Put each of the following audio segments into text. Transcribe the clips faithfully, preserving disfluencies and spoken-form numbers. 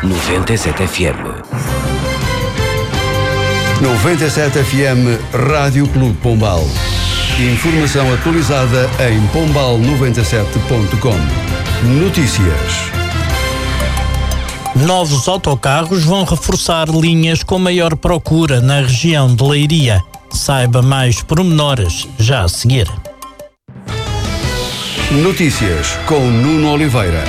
noventa e sete F M. noventa e sete F M Rádio Clube Pombal. Informação atualizada em pombal noventa e sete ponto com. Notícias. Novos autocarros vão reforçar linhas com maior procura na região de Leiria. Saiba mais pormenores já a seguir. Notícias com Nuno Oliveira.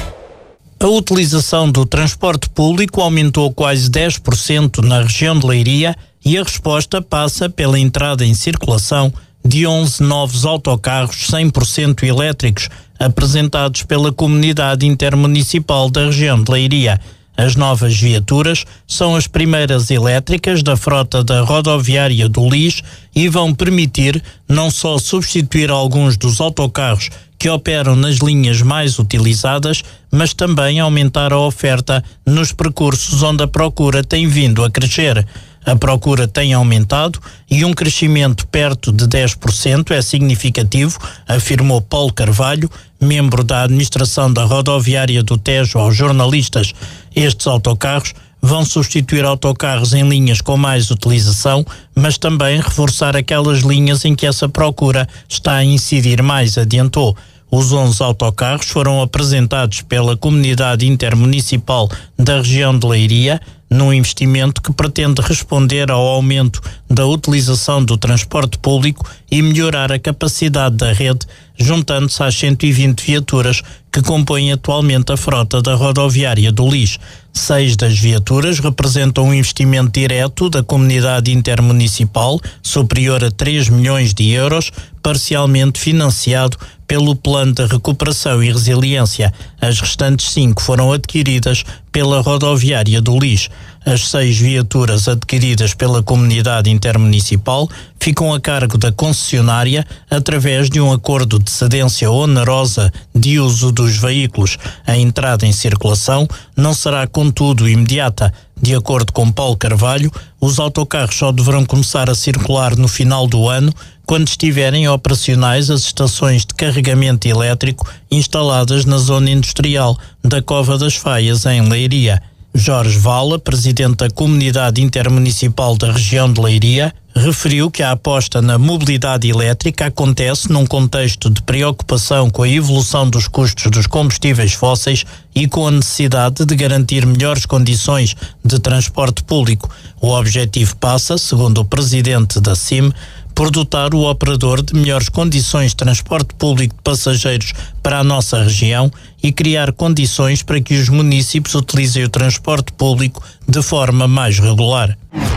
A utilização do transporte público aumentou quase dez por cento na região de Leiria e a resposta passa pela entrada em circulação de onze novos autocarros cem por cento elétricos apresentados pela Comunidade Intermunicipal da região de Leiria. As novas viaturas são as primeiras elétricas da frota da rodoviária do Lis e vão permitir não só substituir alguns dos autocarros que operam nas linhas mais utilizadas, mas também aumentar a oferta nos percursos onde a procura tem vindo a crescer. A procura tem aumentado e um crescimento perto de dez por cento é significativo, afirmou Paulo Carvalho, membro da administração da rodoviária do Tejo, aos jornalistas. Estes autocarros vão substituir autocarros em linhas com mais utilização, mas também reforçar aquelas linhas em que essa procura está a incidir mais, adiantou. Os onze autocarros foram apresentados pela Comunidade Intermunicipal da região de Leiria, num investimento que pretende responder ao aumento da utilização do transporte público e melhorar a capacidade da rede, juntando-se às cento e vinte viaturas que compõem atualmente a frota da rodoviária do Lis. Seis das viaturas representam um investimento direto da Comunidade Intermunicipal, superior a três milhões de euros, parcialmente financiado pelo Plano de Recuperação e Resiliência. As restantes cinco foram adquiridas pela rodoviária do Lis. As seis viaturas adquiridas pela Comunidade Intermunicipal ficam a cargo da concessionária através de um acordo de cedência onerosa de uso dos veículos. A entrada em circulação não será, contudo, imediata. De acordo com Paulo Carvalho, os autocarros só deverão começar a circular no final do ano, quando estiverem operacionais as estações de carregamento elétrico instaladas na zona industrial da Cova das Faias, em Leiria. Jorge Vala, presidente da Comunidade Intermunicipal da região de Leiria, referiu que a aposta na mobilidade elétrica acontece num contexto de preocupação com a evolução dos custos dos combustíveis fósseis e com a necessidade de garantir melhores condições de transporte público. O objetivo passa, segundo o presidente da C I M, por dotar o operador de melhores condições de transporte público de passageiros para a nossa região e criar condições para que os munícipes utilizem o transporte público de forma mais regular.